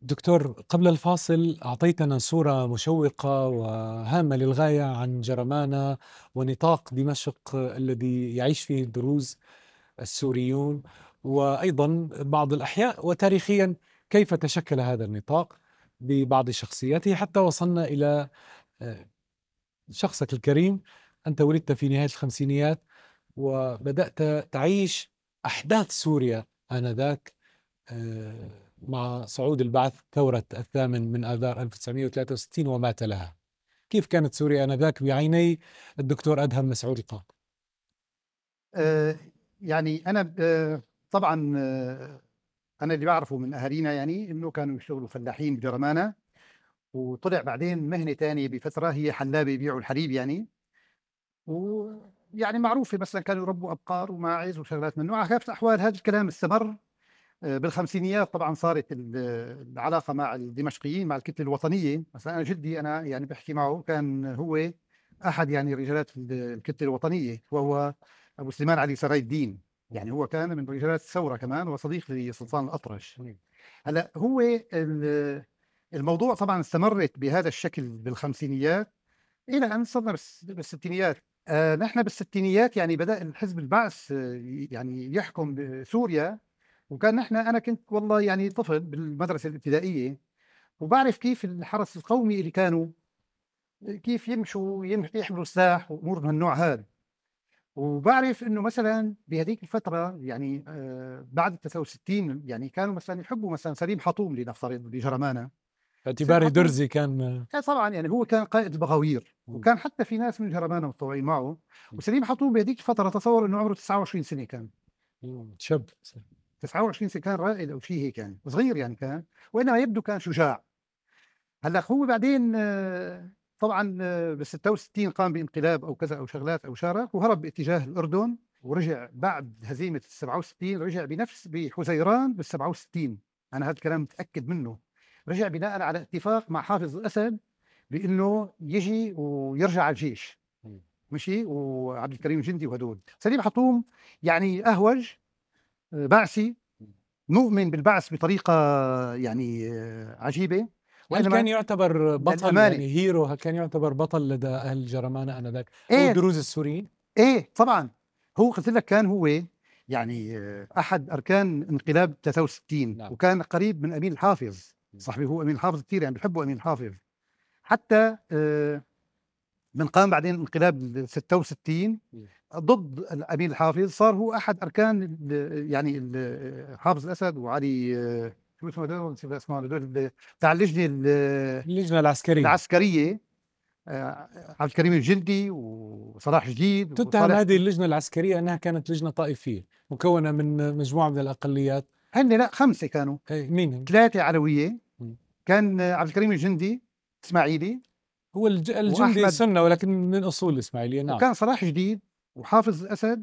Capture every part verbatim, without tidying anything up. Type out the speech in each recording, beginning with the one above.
دكتور، قبل الفاصل أعطيتنا صورة مشوقة وهامة للغاية عن جرمانة ونطاق دمشق الذي يعيش فيه الدروز السوريون، وأيضا بعض الأحياء، وتاريخيا كيف تشكل هذا النطاق ببعض شخصياته حتى وصلنا إلى شخصك الكريم. أنت ولدت في نهاية الخمسينيات وبدأت تعيش أحداث سوريا آنذاك مع صعود البعث، ثورة الثامن من آذار ألف وتسعمئة وثلاثة وستين وما تلاها. كيف كانت سوريا آنذاك بعيني الدكتور أدهم مسعود القاضي؟ آه يعني أنا آه طبعا آه أنا اللي بعرفه من أهالينا يعني إنه كانوا يشتغلوا فلاحين بجرمانة، وطلع بعدين مهنة تانية بفترة هي حلابة يبيعوا الحليب يعني، ويعني معروفة مثلا كانوا يربوا أبقار وماعز وشغلات من نوع. على كافة الأحوال هذا الكلام استمر آه بالخمسينيات. طبعا صارت العلاقة مع الدمشقيين مع الكتلة الوطنية. مثلا أنا جدي أنا يعني بحكي معه كان هو أحد يعني رجالات الكتلة الوطنية، وهو أبو سليمان علي سراي الدين. يعني هو كان من رجالات الثورة كمان وصديق لسلطان الأطرش. هلا هو الموضوع طبعا استمرت بهذا الشكل بالخمسينيات إلى أن صرنا بالستينيات. آه نحن بالستينيات يعني بدأ الحزب البعث يعني يحكم بسوريا، وكان نحن أنا كنت والله يعني طفل بالمدرسة الابتدائية، وبعرف كيف الحرس القومي اللي كانوا كيف يمشوا يحملوا سلاح وأمور من النوع هذا. وبعرف انه مثلا بهذيك الفتره يعني آه بعد ثلاثة وستين يعني كانوا مثلا يحبوا مثلا سليم حطوم لنفترض بجرمانه، باعتباره درزي كان طبعا يعني هو كان قائد البغاوير، وكان حتى في ناس من جرمانه متطوعين معه. وسليم حطوم بهذيك الفتره تصور انه عمره تسعة وعشرين سنه، كان شاب تسعة وعشرين سنه، كان رائد او شيء هيك، كان صغير يعني كان، وانما يبدو كان شجاع. هلا هو بعدين آه طبعا بال ستة وستين قام بانقلاب او كذا او شغلات او شارك وهرب باتجاه الاردن، ورجع بعد هزيمه ال سبعة وستين، رجع بنفس بحزيران بال سبعة وستين. انا هذا الكلام متاكد منه. رجع بناء على اتفاق مع حافظ الاسد بانه يجي ويرجع على الجيش، مشي، وعبد الكريم الجندي وهدول. سليم حطوم يعني اهوج بعثي، مؤمن بالبعث بطريقه يعني عجيبه. هل كان يعتبر بطل للأمانة. يعني هيرو؟ هل كان يعتبر بطل لدى أهل جرمانة آنذاك إيه؟ أو الدروز السوريين؟ إيه طبعا. هو قلت لك كان هو يعني أحد أركان انقلاب ثلاثة وستين. نعم. وكان قريب من أمين الحافظ، صاحبي هو أمين الحافظ كثير يعني بيحبوا أمين الحافظ. حتى من قام بعدين انقلاب ستة وستين ضد أمين الحافظ، صار هو أحد أركان يعني حافظ الأسد وعلي شو اسمه هذول، نسيت اسمه هذول بتاع اللجنة اللجنة العسكرية العسكرية عبد الكريم الجندي وصلاح جديد. تتهم هذه اللجنة العسكرية أنها كانت لجنة طائفية مكونة من مجموعة من الأقليات. هن لا خمسة كانوا. مين؟ ثلاثة علوية. م. كان عبد الكريم الجندي إسماعيلي، هو الجندي سنة ولكن من أصول الإسماعيلية. نعم. وكان صلاح جديد وحافظ الأسد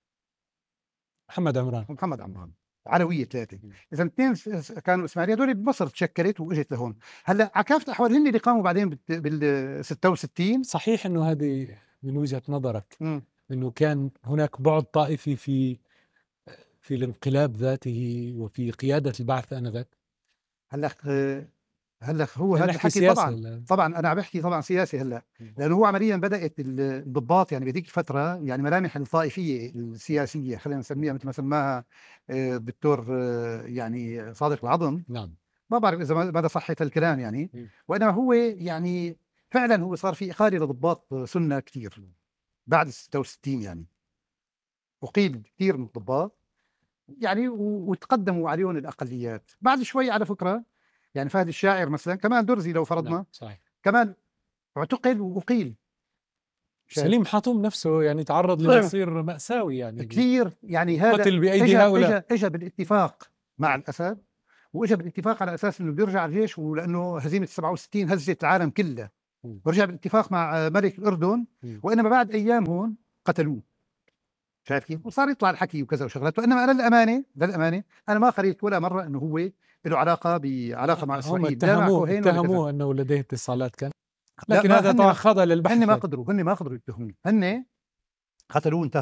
محمد عمران. محمد عمران علوية ثلاثة. إذا اثنين كانوا إسماعيلية، هذول بمصر تشكلت وإجت لهون. هلا على كافة الأحوال هن اللي قاموا بعدين بال ستة وستين. صحيح إنه هذه من وجهة نظرك م. إنه كان هناك بعد طائفي في في الانقلاب ذاته وفي قيادة البعث آنذاك؟ هلا هلا هو هذا الحكي طبعا هلا. طبعا انا عم بحكي طبعا سياسي هلا، لانه هو عمليا بدات الضباط يعني بهذيك الفتره يعني ملامح الطائفيه السياسيه خلينا نسميها مثل ما سماها الدكتور يعني صادق العظم. نعم. ما بعرف اذا ماذا صحه الكلام يعني م. وانما هو يعني فعلا هو صار في اقاله لضباط سنه كثير بعد ستة وستين، يعني اقيل كثير من الضباط يعني وتقدموا عليهم الاقليات. بعد شوي على فكره يعني فهد الشاعر مثلا كمان درزي لو فرضنا. نعم صحيح. كمان اعتقل وأقيل. سليم حطوم نفسه يعني تعرض لمصير مأساوي يعني كثير يعني هذا قتل بأيدي هؤلاء. اجى اجى بالاتفاق مع الأسد، واجى بالاتفاق على اساس انه بيرجع الجيش، ولانه هزيمه سبعة وستين هزت العالم كله، ورجع بالاتفاق مع ملك الأردن. وانما بعد ايام هون قتلوه. شايف كيف؟ وصار يطلع الحكي وكذا وشغلات. وانما انا للامانه للامانه انا ما قريت ولا مره انه هو له علاقه بعلاقه مع اسرائيل. اتهموه اتهموه انه لديه اتصالات كان، لكن هذا طبعا خضع للبحث. هن ما قدروا هن ما قدروا يتهموه، هن قتلوه.